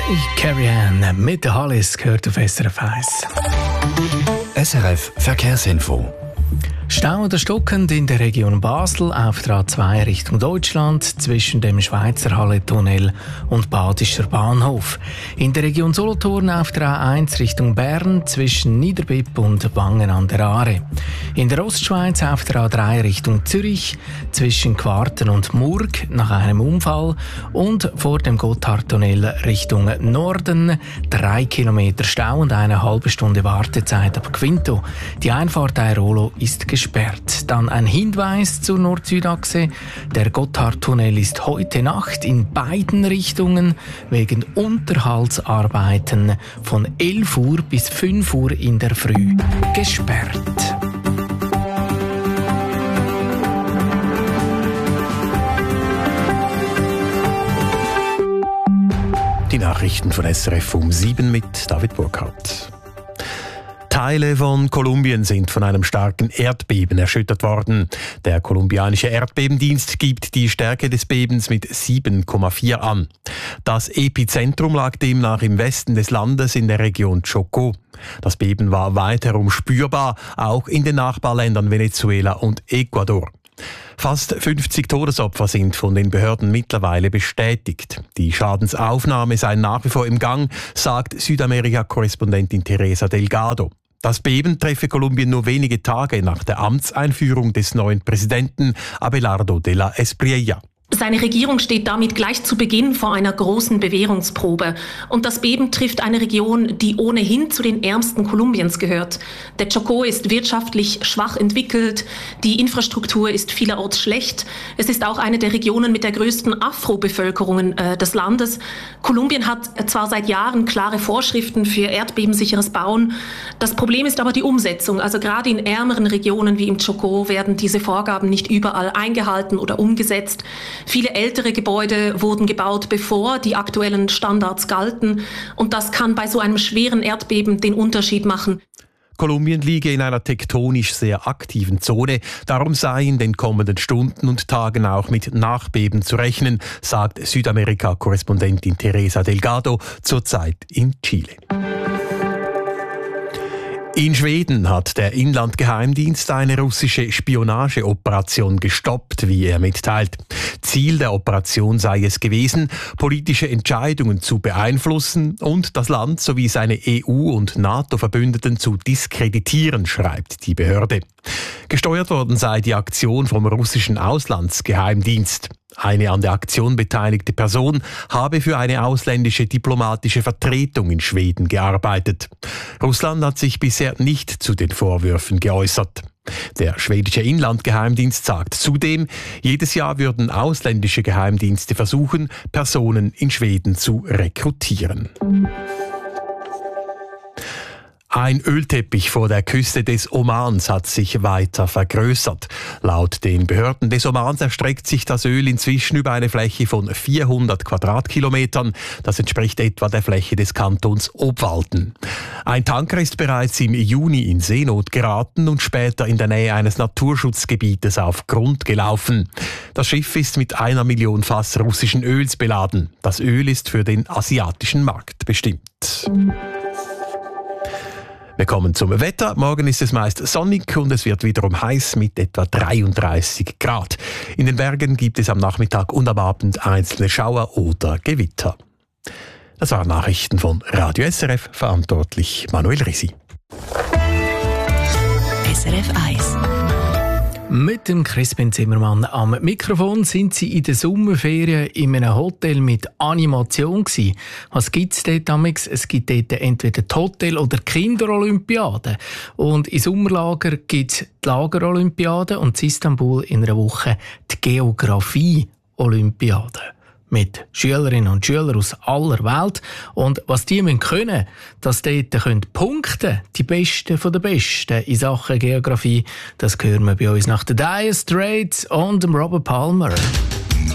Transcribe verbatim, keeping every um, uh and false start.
Carrie Ann mit der Hallis gehört auf S R F eins. S R F Verkehrsinfo. Stau oder stockend in der Region Basel auf der A zwei Richtung Deutschland zwischen dem Schweizer Halletunnel und Badischer Bahnhof. In der Region Solothurn auf der A eins Richtung Bern zwischen Niederbipp und Wangen an der Aare. In der Ostschweiz auf der A drei Richtung Zürich zwischen Quarten und Murg nach einem Unfall und vor dem Gotthardtunnel Richtung Norden drei Kilometer Stau und eine halbe Stunde Wartezeit ab Quinto. Die Einfahrt Airolo ist gesperrt. Dann ein Hinweis zur Nord-Süd-Achse. Der Gotthardtunnel ist heute Nacht in beiden Richtungen wegen Unterhaltsarbeiten von elf Uhr bis fünf Uhr in der Früh gesperrt. Die Nachrichten von S R F um sieben mit David Burkhardt. Teile von Kolumbien sind von einem starken Erdbeben erschüttert worden. Der kolumbianische Erdbebendienst gibt die Stärke des Bebens mit sieben Komma vier an. Das Epizentrum lag demnach im Westen des Landes in der Region Chocó. Das Beben war weiterum spürbar, auch in den Nachbarländern Venezuela und Ecuador. Fast fünfzig Todesopfer sind von den Behörden mittlerweile bestätigt. Die Schadensaufnahme sei nach wie vor im Gang, sagt Südamerika-Korrespondentin Teresa Delgado. Das Beben treffe Kolumbien nur wenige Tage nach der Amtseinführung des neuen Präsidenten Abelardo de la Espriella. Seine Regierung steht damit gleich zu Beginn vor einer großen Bewährungsprobe. Und das Beben trifft eine Region, die ohnehin zu den ärmsten Kolumbiens gehört. Der Chocó ist wirtschaftlich schwach entwickelt, die Infrastruktur ist vielerorts schlecht. Es ist auch eine der Regionen mit der größten Afro-Bevölkerung äh, des Landes. Kolumbien hat zwar seit Jahren klare Vorschriften für erdbebensicheres Bauen. Das Problem ist aber die Umsetzung. Also gerade in ärmeren Regionen wie im Chocó werden diese Vorgaben nicht überall eingehalten oder umgesetzt. Viele ältere Gebäude wurden gebaut, bevor die aktuellen Standards galten. Und das kann bei so einem schweren Erdbeben den Unterschied machen. Kolumbien liege in einer tektonisch sehr aktiven Zone. Darum sei in den kommenden Stunden und Tagen auch mit Nachbeben zu rechnen, sagt Südamerika-Korrespondentin Teresa Delgado zurzeit in Chile. In Schweden hat der Inlandgeheimdienst eine russische Spionageoperation gestoppt, wie er mitteilt. Ziel der Operation sei es gewesen, politische Entscheidungen zu beeinflussen und das Land sowie seine E U- und NATO-Verbündeten zu diskreditieren, schreibt die Behörde. Gesteuert worden sei die Aktion vom russischen Auslandsgeheimdienst. Eine an der Aktion beteiligte Person habe für eine ausländische diplomatische Vertretung in Schweden gearbeitet. Russland hat sich bisher nicht zu den Vorwürfen geäußert. Der schwedische Inlandgeheimdienst sagt zudem, jedes Jahr würden ausländische Geheimdienste versuchen, Personen in Schweden zu rekrutieren. Ein Ölteppich vor der Küste des Omans hat sich weiter vergrößert. Laut den Behörden des Omans erstreckt sich das Öl inzwischen über eine Fläche von vierhundert Quadratkilometern. Das entspricht etwa der Fläche des Kantons Obwalden. Ein Tanker ist bereits im Juni in Seenot geraten und später in der Nähe eines Naturschutzgebietes auf Grund gelaufen. Das Schiff ist mit einer Million Fass russischen Öls beladen. Das Öl ist für den asiatischen Markt bestimmt. Wir kommen zum Wetter. Morgen ist es meist sonnig und es wird wiederum heiß mit etwa dreiunddreißig Grad. In den Bergen gibt es am Nachmittag und am Abend einzelne Schauer oder Gewitter. Das waren Nachrichten von Radio S R F, verantwortlich Manuel Risi. S R F eins. Mit dem Crispin Zimmermann am Mikrofon sind Sie in der Sommerferien in einem Hotel mit Animation gewesen. Was gibt es dort amix? Es gibt dort entweder die Hotel- oder die Kinderolympiade. Und im Sommerlager gibt es die Lagerolympiade und in Istanbul in einer Woche die Geografie-Olympiade. Mit Schülerinnen und Schülern aus aller Welt. Und was die können können, dass dort können punkten, die Besten von den Besten in Sachen Geografie, das hören wir bei uns nach den Dire Straits und dem Robert Palmer.